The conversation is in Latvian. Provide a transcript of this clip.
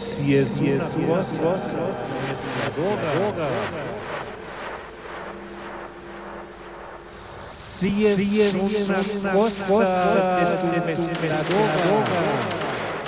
se és una cosa mezcladora, si és una cosa de tu mezcladora,